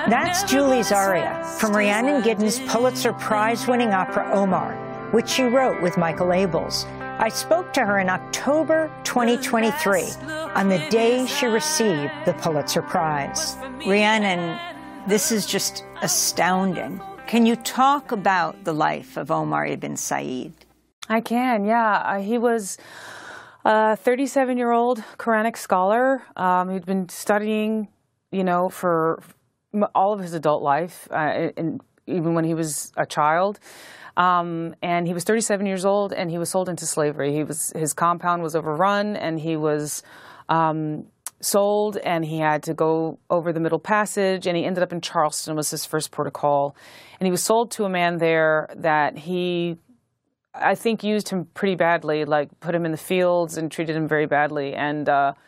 That's Julie Zaria from Rhiannon Giddens' Pulitzer Prize-winning opera Omar, which she wrote with Michael Abels. I spoke to her in October 2023, on the day she received the Pulitzer Prize. Rhiannon, this is just astounding. Can you talk about the life of Omar Ibn Said? I can, yeah. He was a 37-year-old Quranic scholar. He'd been studying, for all of his adult life, and even when he was a child. And he was 37 years old, and he was sold into slavery. His compound was overrun, and he was sold, and he had to go over the Middle Passage, and he ended up in Charleston, was his first port of call. And he was sold to a man there that I think used him pretty badly, like put him in the fields and treated him very badly. And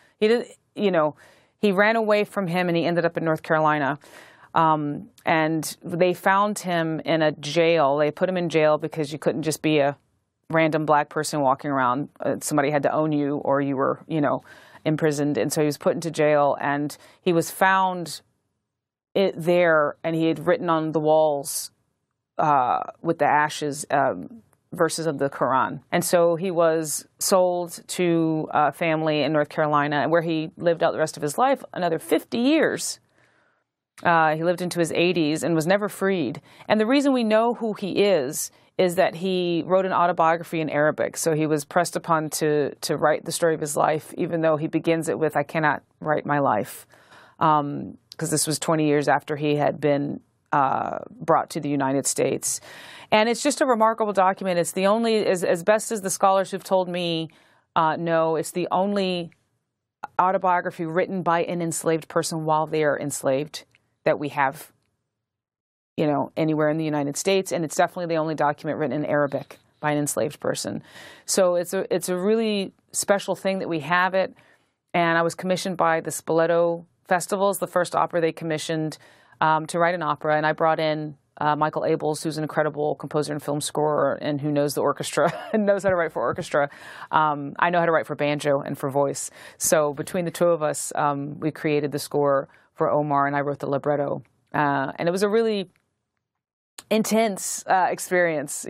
he ran away from him, and he ended up in North Carolina. And they found him in a jail. They put him in jail because you couldn't just be a random black person walking around. Somebody had to own you, or you were, imprisoned. And so he was put into jail, and he was found there, and he had written on the walls with the ashes verses of the Quran. And so he was sold to a family in North Carolina, where he lived out the rest of his life, another 50 years. He lived into his 80s and was never freed. And the reason we know who he is that he wrote an autobiography in Arabic. So he was pressed upon to write the story of his life, even though he begins it with, "I cannot write my life," because this was 20 years after he had been brought to the United States. And it's just a remarkable document. It's the only, as best as the scholars who've told me know, it's the only autobiography written by an enslaved person while they are enslaved that we have, anywhere in the United States. And it's definitely the only document written in Arabic by an enslaved person. So it's a really special thing that we have it. And I was commissioned by the Spoleto Festivals, the first opera they commissioned, to write an opera. And I brought in Michael Abels, who's an incredible composer and film scorer, and who knows the orchestra and knows how to write for orchestra. I know how to write for banjo and for voice. So between the two of us, we created the score for Omar, and I wrote the libretto. And it was a really intense experience,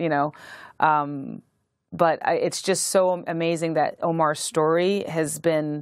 but it's just so amazing that Omar's story is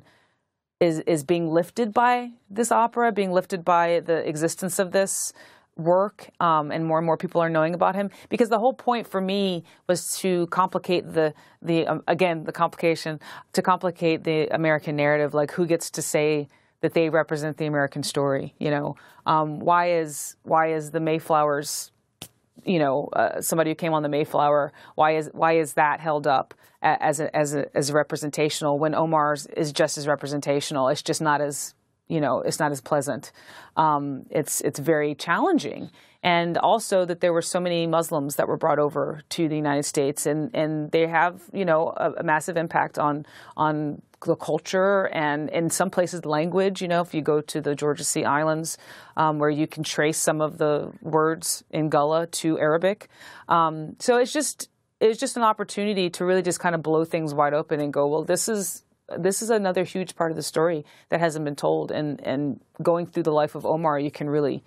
being lifted by this opera, being lifted by the existence of this work, and more people are knowing about him. Because the whole point for me was to complicate the complication, to complicate the American narrative, like who gets to say that they represent the American story. Why is the Mayflowers, somebody who came on the Mayflower, why is that held up as representational when Omar's is just as representational? It's just not as, it's not as pleasant. It's very challenging. And also that there were so many Muslims that were brought over to the United States, and they have, a massive impact on the culture and in some places language. If you go to the Georgia Sea Islands, where you can trace some of the words in Gullah to Arabic. So it's just an opportunity to really just kind of blow things wide open and go, well, this is another huge part of the story that hasn't been told. And going through the life of Omar, you can really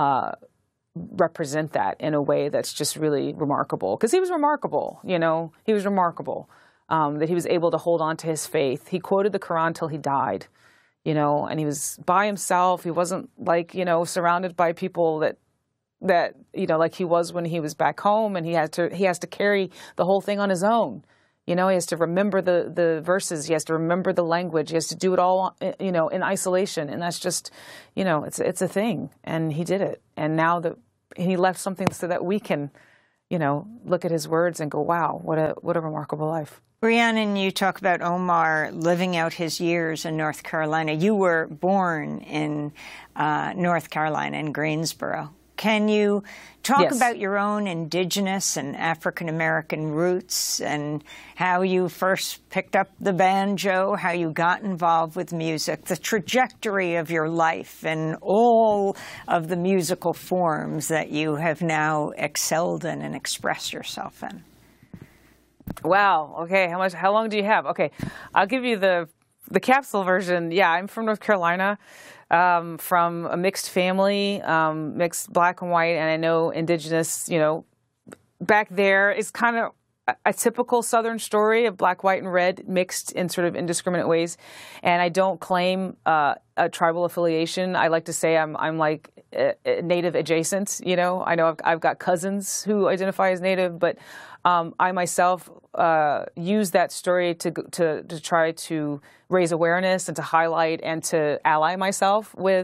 represent that in a way that's just really remarkable. Because he was remarkable, he was remarkable, that he was able to hold on to his faith. He quoted the Quran till he died, and he was by himself. He wasn't like, surrounded by people that like he was when he was back home, and he has to carry the whole thing on his own. He has to remember the verses. He has to remember the language. He has to do it all, in isolation. And that's just, it's a thing. And he did it. And now he left something so that we can, look at his words and go, wow, what a remarkable life. Rhiannon, you talk about Omar living out his years in North Carolina. You were born in North Carolina, in Greensboro. Can you talk about your own indigenous and African-American roots and how you first picked up the banjo, how you got involved with music, the trajectory of your life and all of the musical forms that you have now excelled in and expressed yourself in? Wow. Okay. How long do you have? Okay. I'll give you the The capsule version, yeah, I'm from North Carolina, from a mixed family, mixed black and white, and I know indigenous, back there is kind of a typical Southern story of black, white, and red mixed in sort of indiscriminate ways. And I don't claim a tribal affiliation. I like to say I'm like Native adjacent. I know I've got cousins who identify as Native, but I myself use that story to try to raise awareness and to highlight and to ally myself with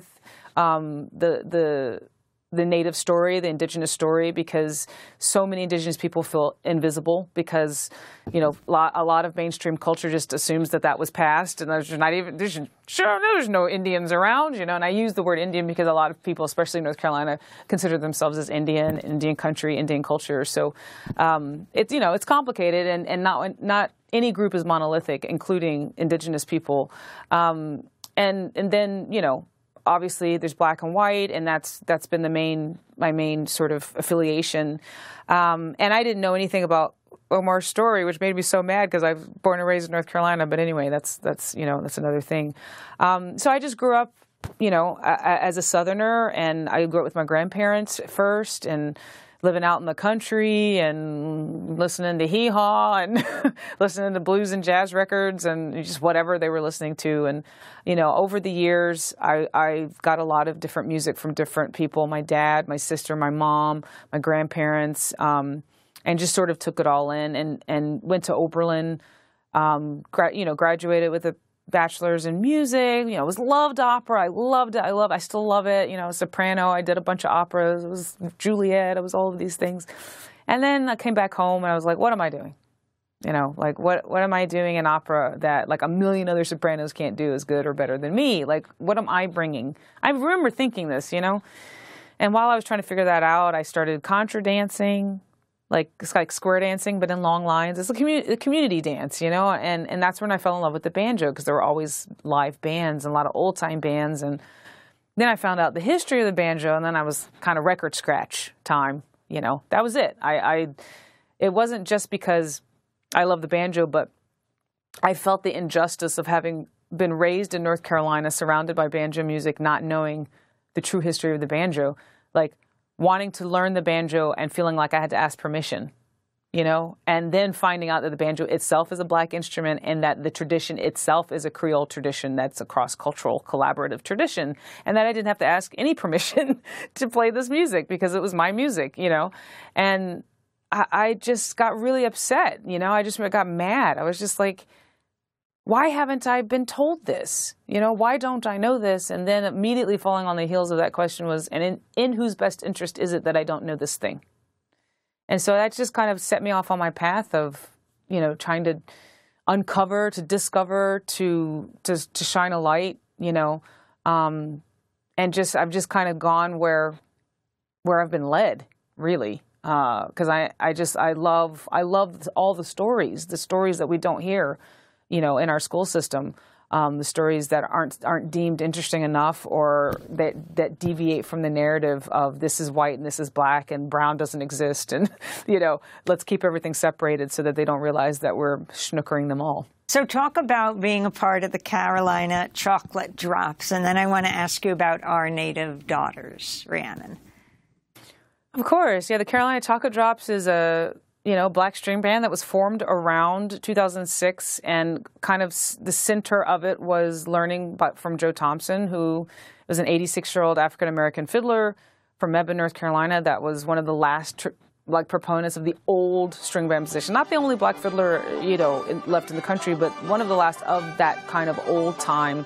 the Native story, the indigenous story, because so many indigenous people feel invisible because, a lot of mainstream culture just assumes that was past, and there's no Indians around, and I use the word Indian because a lot of people, especially in North Carolina, consider themselves as Indian country, Indian culture. So it's complicated, and not any group is monolithic, including indigenous people, and then obviously there's black and white, and that's been my main sort of affiliation. And I didn't know anything about Omar's story, which made me so mad because I was born and raised in North Carolina. But anyway, that's another thing. So I just grew up, as a Southerner, and I grew up with my grandparents first, and living out in the country and listening to hee-haw and listening to blues and jazz records and just whatever they were listening to. And, over the years, I got a lot of different music from different people, my dad, my sister, my mom, my grandparents, and just sort of took it all in and went to Oberlin, graduated with a bachelor's in music, loved opera. I loved it. I still love it. Soprano. I did a bunch of operas. It was Juliet. It was all of these things. And then I came back home and I was like, what am I doing? What am I doing in opera that like a million other sopranos can't do as good or better than me? Like, what am I bringing? I remember thinking this, and while I was trying to figure that out, I started contra dancing. It's like square dancing, but in long lines. It's a community dance, and that's when I fell in love with the banjo, because there were always live bands and a lot of old time bands. And then I found out the history of the banjo, and then I was kind of record scratch time. That was it. It wasn't just because I love the banjo, but I felt the injustice of having been raised in North Carolina, surrounded by banjo music, not knowing the true history of the banjo, wanting to learn the banjo and feeling like I had to ask permission, and then finding out that the banjo itself is a black instrument and that the tradition itself is a Creole tradition that's a cross-cultural collaborative tradition, and that I didn't have to ask any permission to play this music because it was my music, and I just got really upset, I just got mad. I was just like, why haven't I been told this? Why don't I know this? And then immediately falling on the heels of that question was, and in whose best interest is it that I don't know this thing? And so that just kind of set me off on my path of, trying to uncover, to discover, to shine a light, and I've just kind of gone where I've been led, really. Because I love all the stories that we don't hear, in our school system, the stories that aren't deemed interesting enough, or that deviate from the narrative of this is white and this is black and brown doesn't exist, and let's keep everything separated so that they don't realize that we're schnookering them all. So talk about being a part of the Carolina Chocolate Drops, and then I want to ask you about Our Native Daughters, Rhiannon. Of course, yeah. The Carolina Chocolate Drops is a black string band that was formed around 2006, and kind of the center of it was learning from Joe Thompson, who was an 86-year-old African-American fiddler from Mebane, North Carolina, that was one of the last proponents of the old string band position. Not the only black fiddler, left in the country, but one of the last of that kind of old time,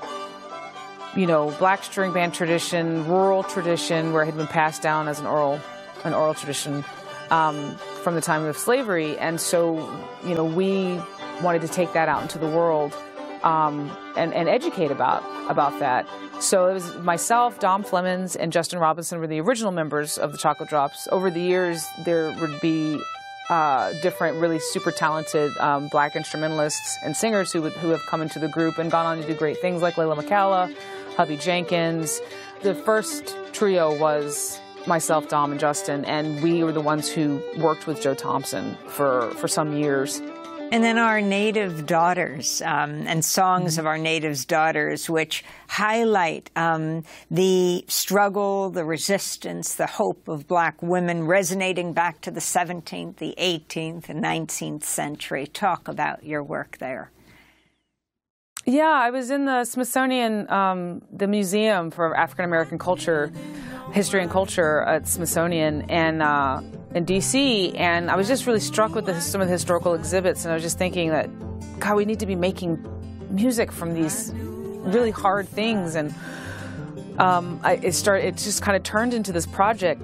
black string band tradition, rural tradition, where it had been passed down as an oral tradition from the time of slavery. And so, we wanted to take that out into the world and educate about that. So it was myself, Dom Flemons, and Justin Robinson were the original members of the Chocolate Drops. Over the years, there would be different, really super talented black instrumentalists and singers who have come into the group and gone on to do great things, like Layla McCalla, Hubby Jenkins. The first trio was myself, Dom, and Justin, and we were the ones who worked with Joe Thompson for some years. And then our native daughters and songs of our natives' daughters, which highlight the struggle, the resistance, the hope of Black women resonating back to the 17th, the 18th, and 19th century. Talk about your work there. Yeah, I was in the Smithsonian, the Museum for African American Culture, History and Culture at Smithsonian, and in D.C., and I was just really struck with some of the historical exhibits, and I was just thinking that, God, we need to be making music from these really hard things, and it just kind of turned into this project.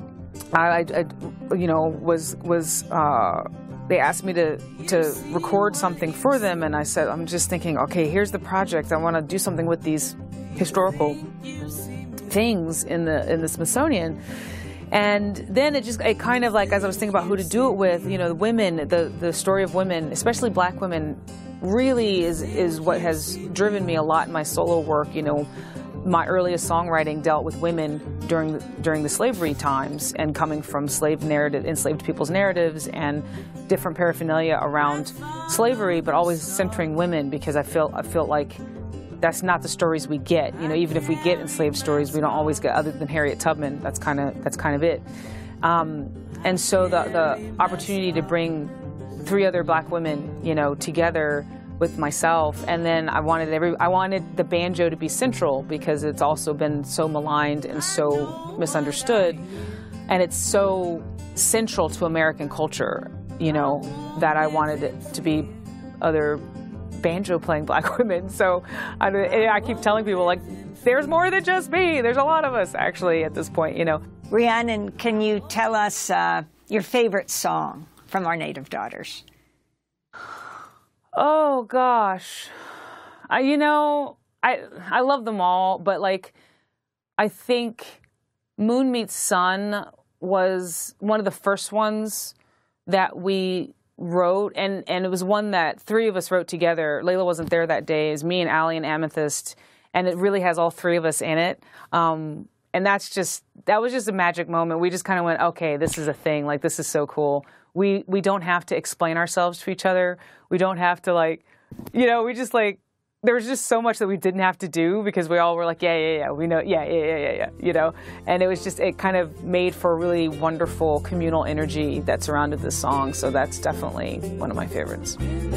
They asked me to record something for them, and I said, I'm just thinking, okay, here's the project. I want to do something with these historical things in the Smithsonian. And then it kind of like, as I was thinking about who to do it with, the women, the story of women, especially Black women, really is what has driven me a lot in my solo work. My earliest songwriting dealt with women during the slavery times and coming from enslaved people's narratives and different paraphernalia around slavery, but always centering women, because I feel like that's not the stories we get. Even if we get enslaved stories, we don't always get, other than Harriet Tubman. That's kind of it. And so the opportunity to bring 3 other Black women, together with myself, and then I wanted the banjo to be central, because it's also been so maligned and so misunderstood, and it's so central to American culture, that I wanted it to be other banjo-playing Black women. So I keep telling people, like, there's more than just me. There's a lot of us, actually, at this point, Rhiannon, can you tell us your favorite song from our native daughters? Oh, gosh. I love them all, but, like, I think Moon Meets Sun was one of the first ones that we wrote, and it was one that 3 of us wrote together. Layla wasn't there that day. It was me and Allie and Amethyst, and it really has all 3 of us in it. And that was just a magic moment. We just kind of went, okay, this is a thing. Like, this is so cool. We don't have to explain ourselves to each other. We don't have to, like, we just, like, there was just so much that we didn't have to do, because we all were like, yeah, we know, yeah, and it was just, it kind of made for a really wonderful communal energy that surrounded this song. So that's definitely one of my favorites.